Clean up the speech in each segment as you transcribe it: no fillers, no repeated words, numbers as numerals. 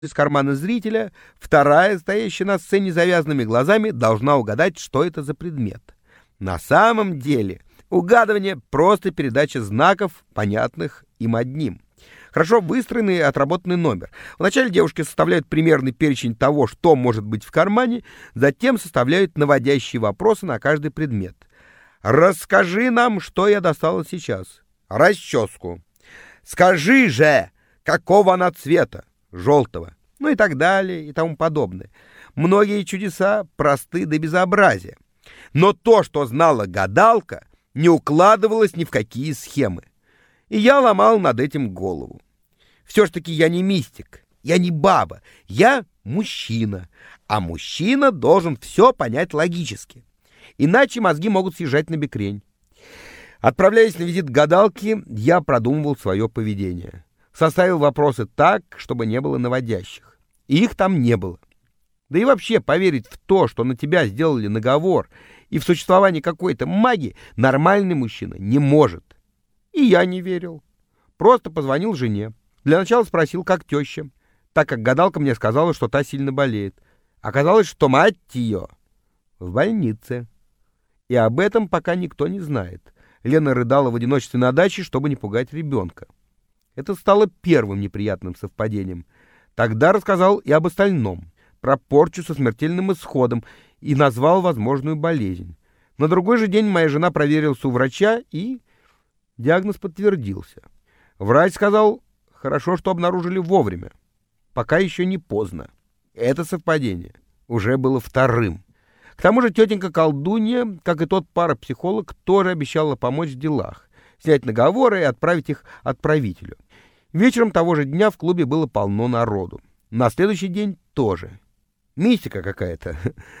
из кармана зрителя, вторая, стоящая на сцене завязанными глазами, должна угадать, что это за предмет. На самом деле угадывание — просто передача знаков, понятных им одним. Хорошо выстроенный и отработанный номер. Вначале девушки составляют примерный перечень того, что может быть в кармане, затем составляют наводящие вопросы на каждый предмет. «Расскажи нам, что я достала сейчас». «Расческу». «Скажи же, какого она цвета?» «Желтого». Ну и так далее и тому подобное. Многие чудеса просты до безобразия. Но то, что знала гадалка, не укладывалось ни в какие схемы. И я ломал над этим голову. Все ж таки я не мистик, я не баба, я мужчина. А мужчина должен все понять логически. Иначе мозги могут съезжать на бекрень. Отправляясь на визит к гадалке, я продумывал свое поведение. Составил вопросы так, чтобы не было наводящих. И их там не было. Да и вообще поверить в то, что на тебя сделали наговор, и в существование какой-то магии нормальный мужчина не может. И я не верил. Просто позвонил жене. Для начала спросил, как теща, так как гадалка мне сказала, что та сильно болеет. Оказалось, что мать ее в больнице. И об этом пока никто не знает. Лена рыдала в одиночестве на даче, чтобы не пугать ребенка. Это стало первым неприятным совпадением. Тогда рассказал и об остальном. Про порчу со смертельным исходом и назвал возможную болезнь. На другой же день моя жена проверилась у врача, и диагноз подтвердился. Врач сказал, хорошо, что обнаружили вовремя. Пока еще не поздно. Это совпадение уже было вторым. К тому же тетенька-колдунья, как и тот парапсихолог, тоже обещала помочь в делах, снять наговоры и отправить их отправителю. Вечером того же дня в клубе было полно народу. На следующий день тоже. Мистика какая-то.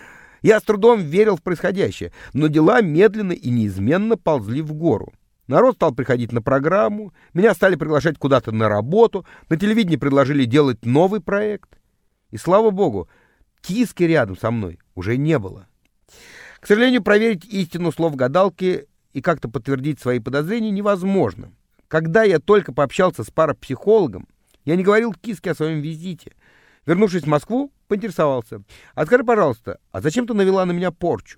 Я с трудом верил в происходящее, но дела медленно и неизменно ползли в гору. Народ стал приходить на программу, меня стали приглашать куда-то на работу, на телевидении предложили делать новый проект. И, слава богу, киски рядом со мной уже не было. К сожалению, проверить истину слов гадалки и как-то подтвердить свои подозрения невозможно. Когда я только пообщался с парапсихологом, я не говорил киске о своем визите. Вернувшись в Москву, поинтересовался. «А скажи, пожалуйста, а зачем ты навела на меня порчу?»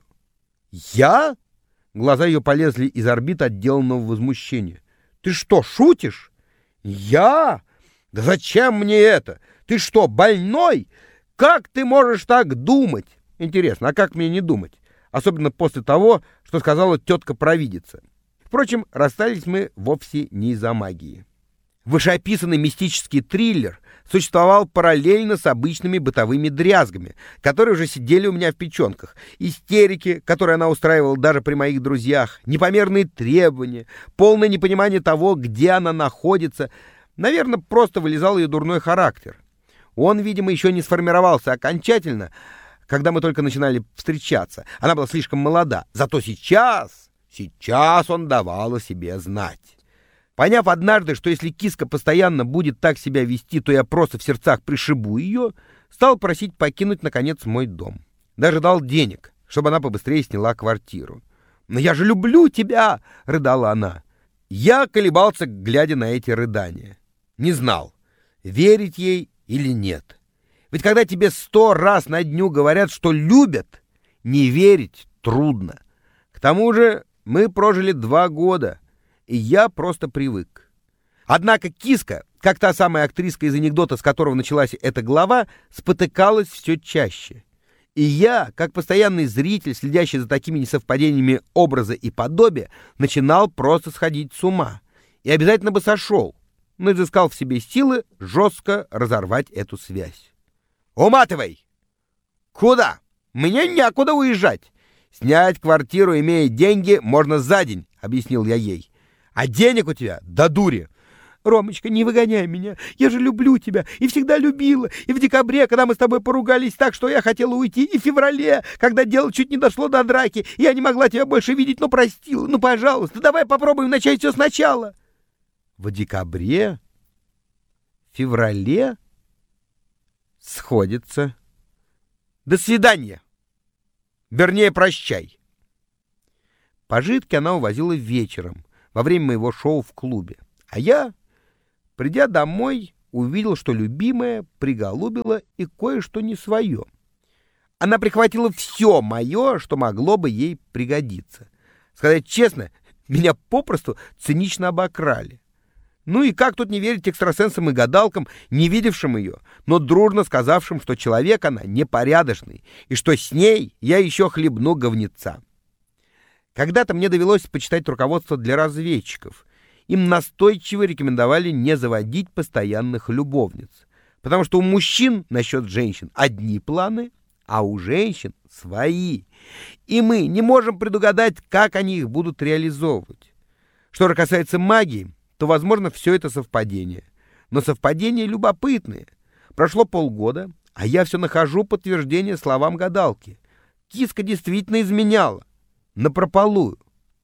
«Я?» Глаза ее полезли из орбит отделанного возмущения. «Ты что, шутишь?» «Я? Да зачем мне это? Ты что, больной? Как ты можешь так думать?» «Интересно, а как мне не думать? Особенно после того, что сказала тетка-провидица». Впрочем, расстались мы вовсе не из-за магии. Вышеописанный мистический триллер существовал параллельно с обычными бытовыми дрязгами, которые уже сидели у меня в печенках. Истерики, которые она устраивала даже при моих друзьях, непомерные требования, полное непонимание того, где она находится. Наверное, просто вылезал ее дурной характер. Он, видимо, еще не сформировался окончательно, когда мы только начинали встречаться. Она была слишком молода. Зато сейчас он давал о себе знать. Поняв однажды, что если киска постоянно будет так себя вести, то я просто в сердцах пришибу ее, стал просить покинуть, наконец, мой дом. Даже дал денег, чтобы она побыстрее сняла квартиру. «Но я же люблю тебя!» — рыдала она. Я колебался, глядя на эти рыдания. Не знал, верить ей или нет. Ведь когда тебе 100 раз на дню говорят, что любят, не верить трудно. К тому же мы прожили 2 года, и я просто привык. Однако киска, как та самая актриска из анекдота, с которого началась эта глава, спотыкалась все чаще. И я, как постоянный зритель, следящий за такими несовпадениями образа и подобия, начинал просто сходить с ума. И обязательно бы сошел, но изыскал в себе силы жестко разорвать эту связь. «Уматывай!» «Куда? Мне некуда уезжать. Снять квартиру, имея деньги, можно за день», — объяснил я ей. «А денег у тебя до дури». «Ромочка, не выгоняй меня, я же люблю тебя и всегда любила. И в декабре, когда мы с тобой поругались так, что я хотела уйти, и в феврале, когда дело чуть не дошло до драки, я не могла тебя больше видеть, но простила. Ну, пожалуйста, давай попробуем начать все сначала». В декабре? Феврале? Сходится. До свидания. Вернее, прощай. Пожитки она увозила вечером, во время моего шоу в клубе. А я, придя домой, увидел, что любимая приголубила и кое-что не свое. Она прихватила все мое, что могло бы ей пригодиться. Сказать честно, меня попросту цинично обокрали. Ну и как тут не верить экстрасенсам и гадалкам, не видевшим ее, но дружно сказавшим, что человек она непорядочный, и что с ней я еще хлебну говнеца. Когда-то мне довелось почитать руководство для разведчиков. Им настойчиво рекомендовали не заводить постоянных любовниц, потому что у мужчин насчет женщин одни планы, а у женщин свои, и мы не можем предугадать, как они их будут реализовывать. Что же касается магии, то, возможно, все это совпадение. Но совпадения любопытные. Прошло полгода, а я все нахожу подтверждение словам гадалки. Киска действительно изменяла. Напропалую.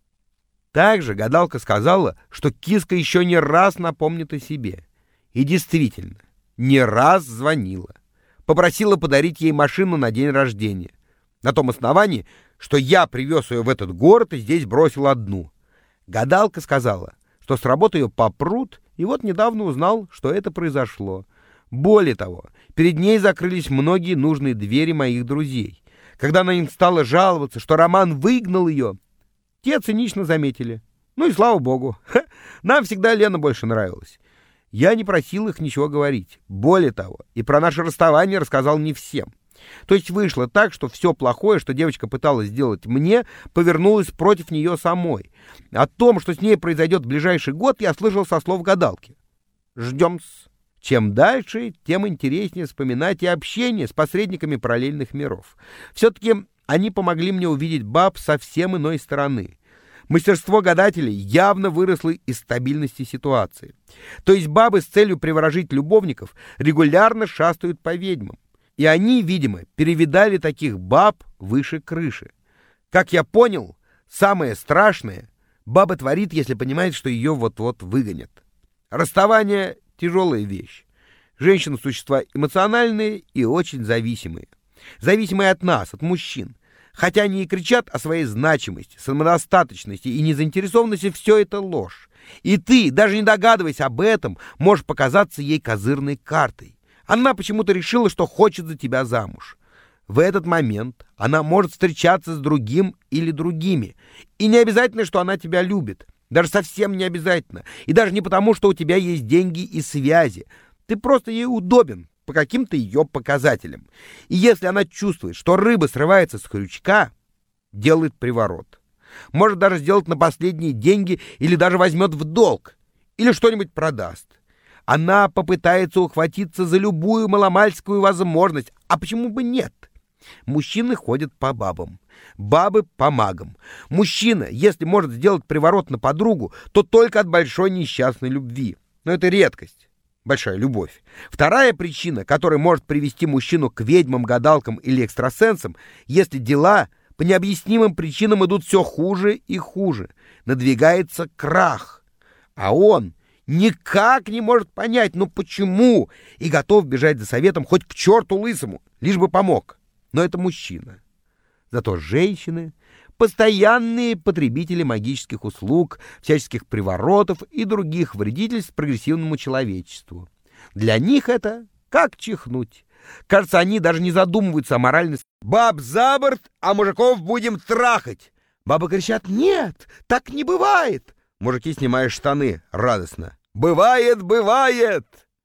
Также гадалка сказала, что Киска еще не раз напомнит о себе. И действительно, не раз звонила. Попросила подарить ей машину на день рождения. На том основании, что я привез ее в этот город и здесь бросил одну. Гадалка сказала, что с работы ее попрут, и вот недавно узнал, что это произошло. Более того, перед ней закрылись многие нужные двери моих друзей. Когда она им стала жаловаться, что Роман выгнал ее, те цинично заметили. Ну и слава богу, нам всегда Лена больше нравилась. Я не просил их ничего говорить. Более того, и про наше расставание рассказал не всем. То есть вышло так, что все плохое, что девочка пыталась сделать мне, повернулось против нее самой. О том, что с ней произойдет в ближайший год, я слышал со слов гадалки. Ждем-с. Чем дальше, тем интереснее вспоминать и общение с посредниками параллельных миров. Все-таки они помогли мне увидеть баб со совсем иной стороны. Мастерство гадателей явно выросло из стабильности ситуации. То есть бабы с целью приворожить любовников регулярно шастают по ведьмам. И они, видимо, перевидали таких баб выше крыши. Как я понял, самое страшное баба творит, если понимает, что ее вот-вот выгонят. Расставание — тяжелая вещь. Женщины — существа эмоциональные и очень зависимые. Зависимые от нас, от мужчин. Хотя они и кричат о своей значимости, самодостаточности и незаинтересованности, все это ложь. И ты, даже не догадываясь об этом, можешь показаться ей козырной картой. Она почему-то решила, что хочет за тебя замуж. В этот момент она может встречаться с другим или другими. И не обязательно, что она тебя любит. Даже совсем не обязательно. И даже не потому, что у тебя есть деньги и связи. Ты просто ей удобен по каким-то ее показателям. И если она чувствует, что рыба срывается с крючка, делает приворот. Может даже сделать на последние деньги или даже возьмет в долг. Или что-нибудь продаст. Она попытается ухватиться за любую маломальскую возможность. А почему бы нет? Мужчины ходят по бабам, бабы по магам. Мужчина, если может сделать приворот на подругу, то только от большой несчастной любви. Но это редкость. Большая любовь. Вторая причина, которая может привести мужчину к ведьмам, гадалкам или экстрасенсам, если дела по необъяснимым причинам идут все хуже и хуже. Надвигается крах. А он никак не может понять, ну почему, и готов бежать за советом хоть к черту лысому, лишь бы помог. Но это мужчина. Зато женщины — постоянные потребители магических услуг, всяческих приворотов и других вредительств прогрессивному человечеству. Для них это как чихнуть. Кажется, они даже не задумываются о моральности. «Баб за борт, а мужиков будем трахать!» Бабы кричат: «Нет, так не бывает!» Мужики снимают штаны радостно: «Бывает, бывает!»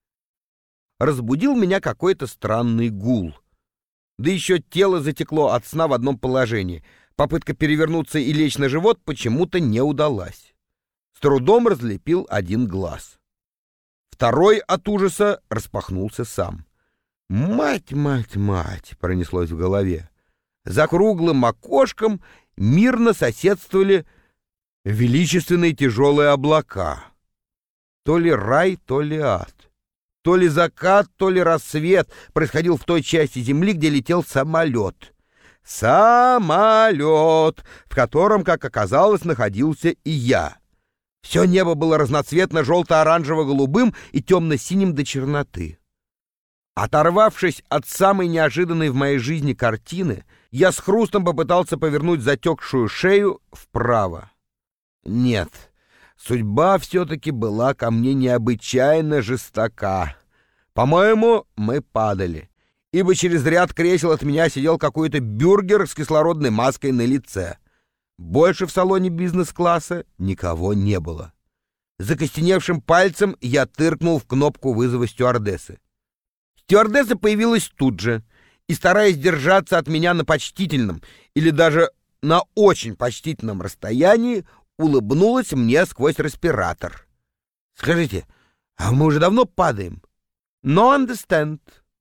Разбудил меня какой-то странный гул. Да еще тело затекло от сна в одном положении. Попытка перевернуться и лечь на живот почему-то не удалась. С трудом разлепил один глаз. Второй от ужаса распахнулся сам. «Мать, мать, мать!» — пронеслось в голове. За круглым окошком мирно соседствовали величественные тяжелые облака. То ли рай, то ли ад. То ли закат, то ли рассвет происходил в той части земли, где летел самолет. Самолет, в котором, как оказалось, находился и я. Все небо было разноцветно желто-оранжево-голубым и темно-синим до черноты. Оторвавшись от самой неожиданной в моей жизни картины, я с хрустом попытался повернуть затекшую шею вправо. Нет, судьба все-таки была ко мне необычайно жестока. По-моему, мы падали, ибо через ряд кресел от меня сидел какой-то бюргер с кислородной маской на лице. Больше в салоне бизнес-класса никого не было. Закостеневшим пальцем я тыркнул в кнопку вызова стюардессы. Стюардесса появилась тут же и, стараясь держаться от меня на почтительном или даже на очень почтительном расстоянии, улыбнулась мне сквозь респиратор. «Скажите, а мы уже давно падаем?» «No understand».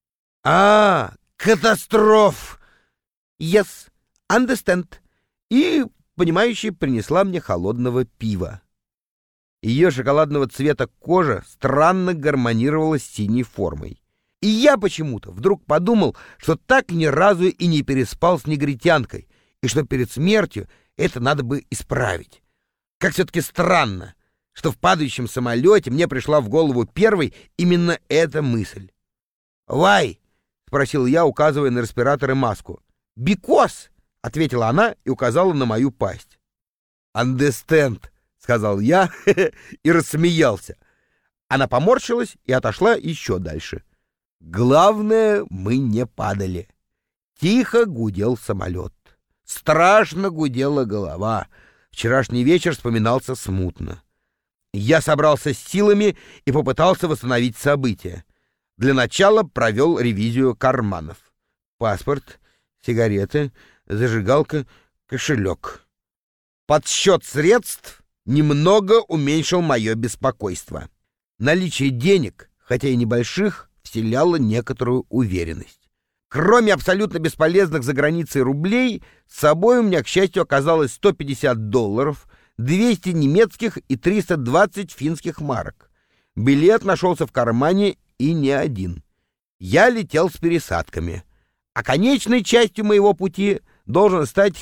Катастроф!» «Yes, understand». И, понимающая, принесла мне холодного пива. Ее шоколадного цвета кожа странно гармонировала с синей формой. И я почему-то вдруг подумал, что так ни разу и не переспал с негритянкой, и что перед смертью это надо бы исправить. Как все-таки странно, что в падающем самолете мне пришла в голову первой именно эта мысль. «Why?» — спросил я, указывая на респиратор и маску. «Because!» — ответила она и указала на мою пасть. «Understand!» — сказал я и рассмеялся. Она поморщилась и отошла еще дальше. Главное, мы не падали. Тихо гудел самолет. Страшно гудела голова. Вчерашний вечер вспоминался смутно. Я собрался с силами и попытался восстановить события. Для начала провел ревизию карманов. Паспорт, сигареты, зажигалка, кошелек. Подсчет средств немного уменьшил мое беспокойство. Наличие денег, хотя и небольших, вселяло некоторую уверенность. Кроме абсолютно бесполезных за границей рублей, с собой у меня, к счастью, оказалось $150, 200 немецких и 320 финских марок. Билет нашелся в кармане и не один. Я летел с пересадками. А конечной частью моего пути должен стать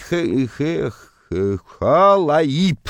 Халаиб.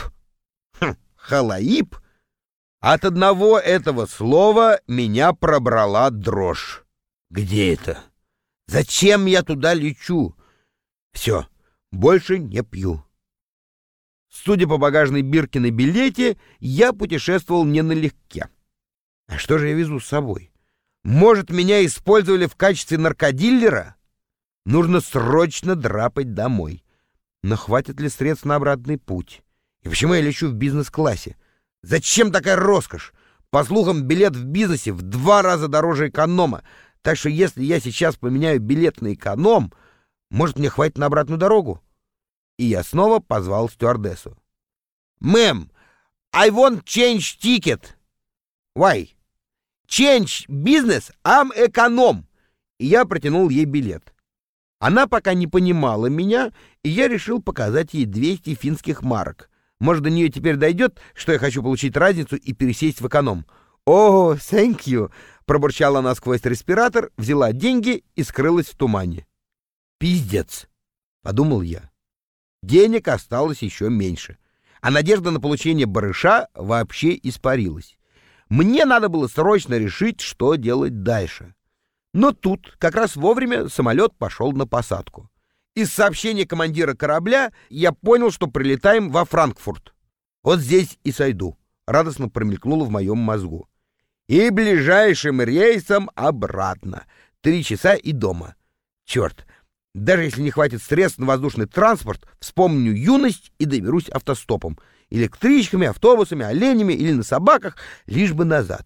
Халаиб? От одного этого слова меня пробрала дрожь. Где это? Зачем я туда лечу? Все, больше не пью. Судя по багажной бирке на билете, я путешествовал не налегке. А что же я везу с собой? Может, меня использовали в качестве наркодиллера? Нужно срочно драпать домой. Но хватит ли средств на обратный путь? И почему я лечу в бизнес-классе? Зачем такая роскошь? По слухам, билет в бизнесе в 2 раза дороже эконома. Так что если я сейчас поменяю билет на эконом, может, мне хватит на обратную дорогу? И я снова позвал стюардессу. «Мэм, I want change ticket». «Why?» «Change business, I'm эконом». И я протянул ей билет. Она пока не понимала меня, и я решил показать ей 200 финских марок. Может, до нее теперь дойдет, что я хочу получить разницу и пересесть в эконом. «О, thank you», — пробурчала она сквозь респиратор, взяла деньги и скрылась в тумане. «Пиздец», — подумал я. Денег осталось еще меньше, а надежда на получение барыша вообще испарилась. Мне надо было срочно решить, что делать дальше. Но тут как раз вовремя самолет пошел на посадку. Из сообщения командира корабля я понял, что прилетаем во Франкфурт. Вот здесь и сойду, радостно промелькнуло в моем мозгу. И ближайшим рейсом обратно. 3 часа и дома. Черт, даже если не хватит средств на воздушный транспорт, вспомню юность и доберусь автостопом. Электричками, автобусами, оленями или на собаках, лишь бы назад.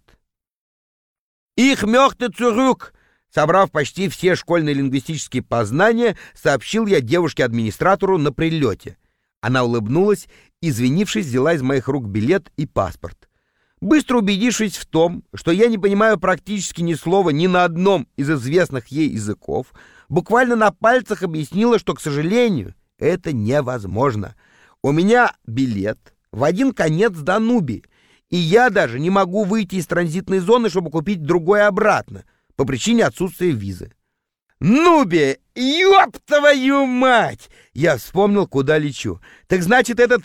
«Ich möchte zurück!» Собрав почти все школьные лингвистические познания, сообщил я девушке-администратору на прилете. Она улыбнулась, извинившись, взяла из моих рук билет и паспорт. Быстро убедившись в том, что я не понимаю практически ни слова ни на одном из известных ей языков, буквально на пальцах объяснила, что, к сожалению, это невозможно. У меня билет в один конец до Нубии, и я даже не могу выйти из транзитной зоны, чтобы купить другой обратно, по причине отсутствия визы. Нубия, ёб твою мать! Я вспомнил, куда лечу. Так значит, этот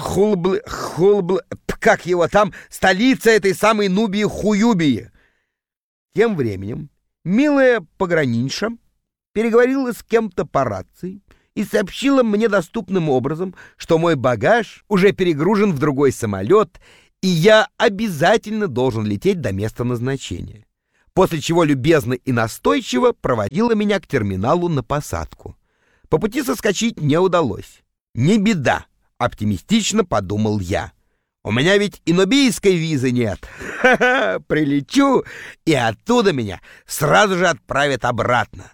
как его там, столица этой самой Нубии Хуюбии. Тем временем милая пограничша переговорила с кем-то по рации и сообщила мне доступным образом, что мой багаж уже перегружен в другой самолет, и я обязательно должен лететь до места назначения. после чего любезно и настойчиво проводила меня к терминалу на посадку. По пути соскочить не удалось. «Не беда», — оптимистично подумал я. «У меня ведь и нубийской визы нет. Ха-ха, прилечу, и оттуда меня сразу же отправят обратно».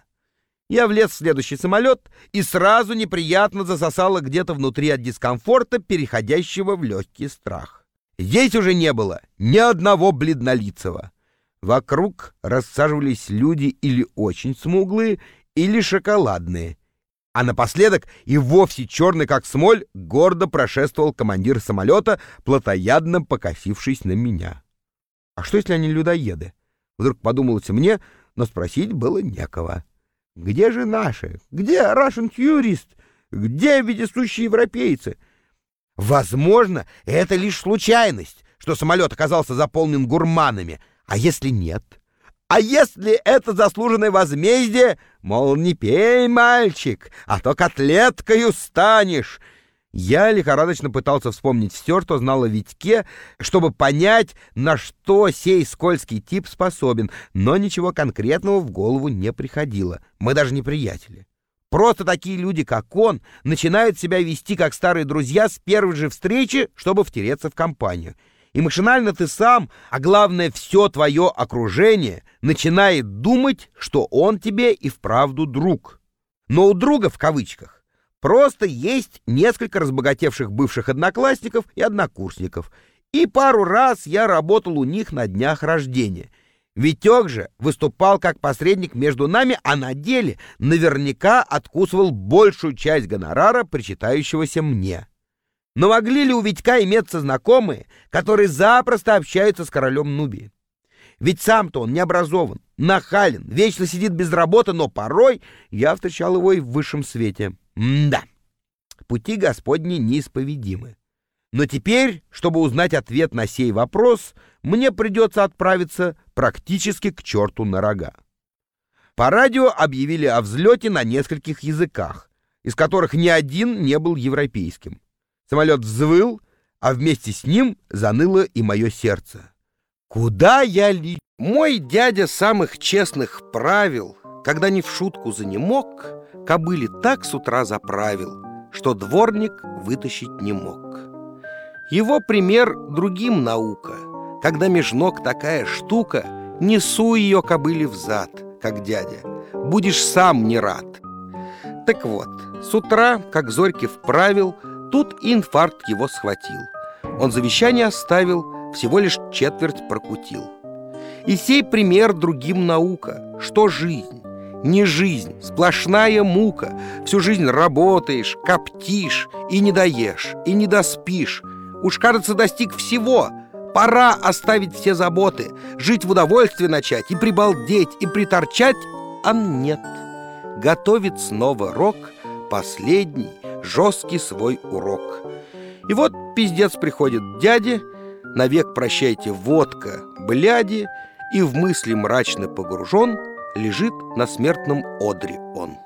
Я влез в следующий самолет, и сразу неприятно засосало где-то внутри от дискомфорта, переходящего в легкий страх. Здесь уже не было ни одного бледнолицего. Вокруг рассаживались люди или очень смуглые, или шоколадные. А напоследок и вовсе черный, как смоль, гордо прошествовал командир самолета, плотоядно покосившись на меня. А что, если они людоеды? Вдруг подумалось мне, но спросить было некого. Где же наши? Где Russian Tourist? Где вездесущие европейцы? Возможно, это лишь случайность, что самолет оказался заполнен гурманами. А если нет? А если это заслуженное возмездие? Мол, не пей, мальчик, а то котлеткою станешь. Я лихорадочно пытался вспомнить все, что знал о Витьке, чтобы понять, на что сей скользкий тип способен, но ничего конкретного в голову не приходило. Мы даже не приятели. Просто такие люди, как он, начинают себя вести как старые друзья с первой же встречи, чтобы втереться в компанию. И машинально ты сам, а главное, все твое окружение, начинает думать, что он тебе и вправду друг. Но у друга, в кавычках, просто есть несколько разбогатевших бывших одноклассников и однокурсников. И пару раз я работал у них на днях рождения. Витек же выступал как посредник между нами, а на деле наверняка откусывал большую часть гонорара, причитающегося мне. Но могли ли у Витька иметься знакомые, которые запросто общаются с королем Нубии? Ведь сам-то он не образован, нахален, вечно сидит без работы, но порой я встречал его и в высшем свете. Да, пути Господни неисповедимы. Но теперь, чтобы узнать ответ на сей вопрос, мне придется отправиться практически к черту на рога. По радио объявили о взлете на нескольких языках, из которых ни один не был европейским. Самолет взвыл, а вместе с ним заныло и мое сердце. Куда я лечу? Мой дядя самых честных правил, когда не в шутку занемог, кобыле так с утра заправил, что дворник вытащить не мог. Его пример другим наука. Когда меж ног такая штука, несу ее кобыле взад, как дядя. Будешь сам не рад. Так вот, с утра, как зорьки вправил, тут инфаркт его схватил. Он завещание оставил, всего лишь четверть прокутил. И сей пример другим наука, что жизнь не жизнь, сплошная мука. Всю жизнь работаешь, коптишь, и не доешь, и не доспишь. Уж, кажется, достиг всего. Пора оставить все заботы, жить в удовольствие начать, и прибалдеть, и приторчать. А нет, готовит снова рок, последний, жесткий свой урок. И вот пиздец приходит дяде, навек прощайте водка, бляди, и в мысли мрачно погружен лежит на смертном одре он.